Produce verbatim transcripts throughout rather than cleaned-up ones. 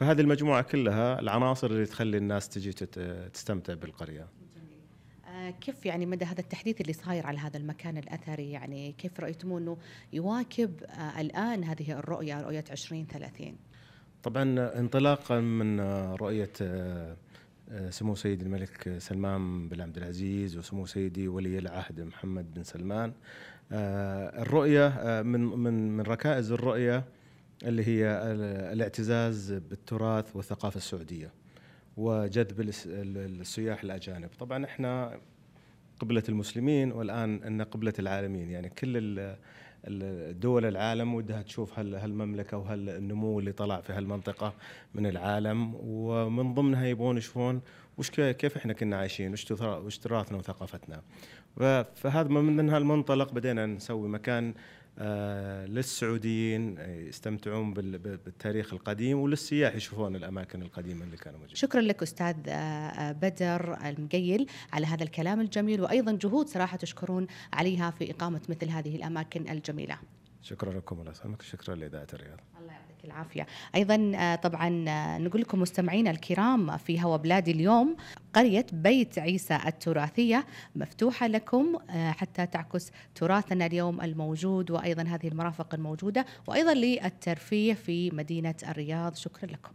فهذه المجموعة كلها العناصر اللي تخلي الناس تجي تستمتع بالقرية. كيف يعني مدى هذا التحديث اللي صاير على هذا المكان الأثري؟ يعني كيف رأيتموه أنه يواكب الآن هذه الرؤية رؤية عشرين ثلاثين؟ طبعا انطلاقا من رؤية سمو سيدي الملك سلمان بن عبد العزيز وسمو سيدي ولي العهد محمد بن سلمان، الرؤية من من من ركائز الرؤية اللي هي الاعتزاز بالتراث والثقافة السعودية وجذب السياح الأجانب. طبعا احنا قبلة المسلمين والآن أن قبلة العالمين، يعني كل الدول العالم ودها تشوف هالمملكة وهالنمو اللي طلع في هالمنطقة من العالم، ومن ضمنها يبغون يشوفون وش كيف احنا كنا عايشين، وش تراثنا وثقافتنا. فهذا من هالمنطلق بدينا نسوي مكان آه للسعوديين يستمتعون بالتاريخ القديم، وللسياح يشوفون الأماكن القديمة اللي كانوا موجودين. شكرا لك أستاذ بدر المقيل على هذا الكلام الجميل، وأيضا جهود صراحة تشكرون عليها في إقامة مثل هذه الأماكن الجميلة. شكرا لكم الله يسلمك، شكرا لإذاعة الرياض. الله يعطيك العافية. أيضا طبعا نقول لكم مستمعينا الكرام في هوا بلادي اليوم قرية بيت عيسى التراثية مفتوحة لكم حتى تعكس تراثنا اليوم الموجود، وأيضا هذه المرافق الموجودة، وأيضا للترفيه في مدينة الرياض. شكرا لكم.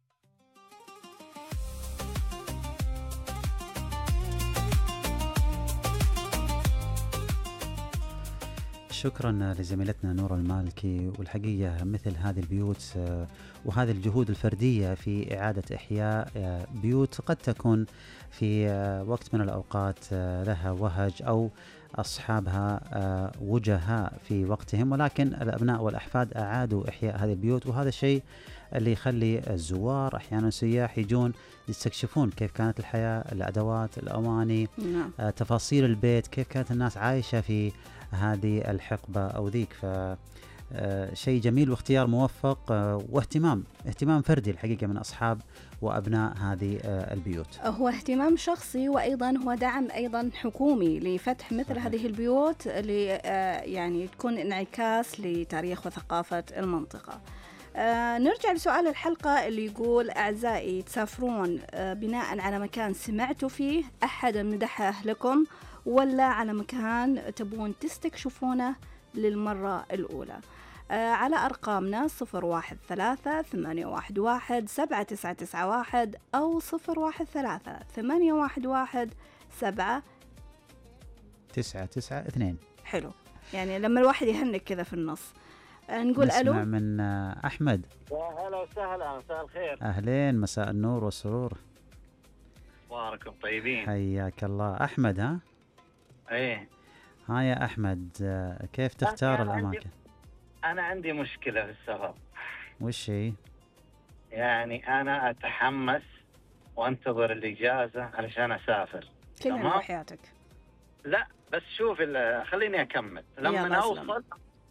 شكرا لزميلتنا نور المالكي. والحقيقة مثل هذه البيوت وهذه الجهود الفردية في إعادة إحياء بيوت قد تكون في وقت من الأوقات لها وهج أو أصحابها وجهاء في وقتهم، ولكن الأبناء والأحفاد أعادوا إحياء هذه البيوت، وهذا الشيء اللي يخلي الزوار أحيانا السياح يجون يستكشفون كيف كانت الحياة، الأدوات، الأواني، نعم. تفاصيل البيت، كيف كانت الناس عايشة في هذه الحقبة أو ذيك. ف شيء جميل واختيار موفق واهتمام اهتمام فردي الحقيقة من أصحاب وأبناء هذه البيوت. هو اهتمام شخصي، وأيضا هو دعم أيضا حكومي لفتح مثل صحيح. هذه البيوت اللي يعني تكون انعكاس لتاريخ وثقافة المنطقة. آه نرجع لسؤال الحلقة اللي يقول: أعزائي، تسافرون آه بناء على مكان سمعتوا فيه أحد مدحه لكم، ولا على مكان تبون تستكشفونه للمرة الأولى؟ آه على أرقامنا صفر واحد ثلاثة ثمانية واحد واحد سبعة تسعة تسعة واحد أو صفر واحد ثلاثة ثمانية واحد واحد سبعة تسعة تسعة اثنين. حلو، يعني لما الواحد يهنك كذا في النص. نقول نسمع ألو من أحمد. يا هلا وسهلا، مساء الخير. أهلين، مساء النور والسرور. أخباركم طيبين؟ حياك الله. أحمد ها؟ إيه. ها يا أحمد، كيف تختار أنا الأماكن؟ عندي أنا عندي مشكلة في السفر. وش هي؟ يعني أنا أتحمس وأنتظر الإجازة علشان أسافر. كلها حياتك. لا بس شوف، خليني أكمل. لما أوصل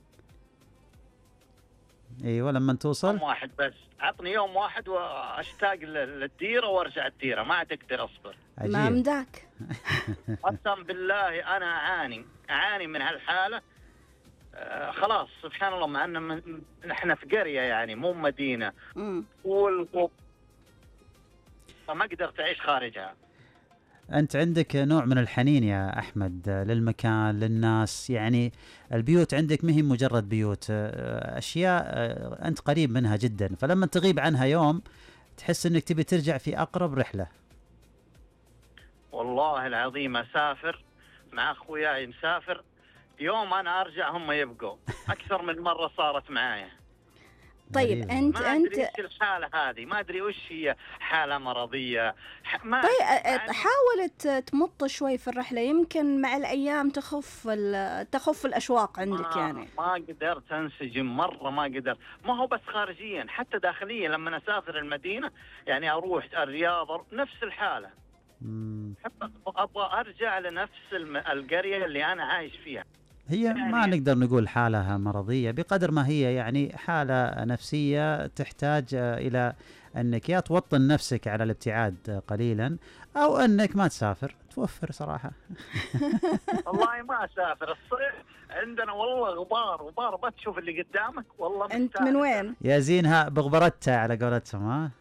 ايوه لما توصل يوم واحد بس، عطني يوم واحد واشتاق للديره وارجع الديره، ما تقدر اصبر. ما مداك. قسم بالله انا اعاني اعاني من هالحاله. آه خلاص سبحان الله، مع ان احنا في قريه يعني مو مدينه، والقب فما قدرت اعيش خارجها. أنت عندك نوع من الحنين يا أحمد للمكان، للناس، يعني البيوت عندك مهم مجرد بيوت، أشياء أنت قريب منها جدا، فلما تغيب عنها يوم تحس أنك تبي ترجع في أقرب رحلة. والله العظيم أسافر مع أخوياي، نسافر يوم أنا أرجع هم يبقوا. أكثر من مرة صارت معايا. طيب انت ما انت ادري ايش الحاله هذه، ما ادري وش هي، حاله مرضيه ما طيب يعني حاول تمط شوي في الرحله، يمكن مع الايام تخف تخف الاشواق عندك. ما يعني ما قدرت انسجم مره، ما قدرت. ما هو بس خارجيا، حتى داخليا لما اسافر المدينه يعني اروح الرياض نفس الحاله. احب ابغى ارجع لنفس القريه اللي انا عايش فيها. هي يعني ما نقدر نقول حالها مرضية بقدر ما هي يعني حالة نفسية تحتاج إلى أنك يا توطن نفسك على الابتعاد قليلا، أو أنك ما تسافر، توفر صراحة. والله ما أسافر، الصيف عندنا والله غبار غبار، ما تشوف اللي قدامك. والله أنت من وين؟ يا زينها بغبرتها على قولتهم. ها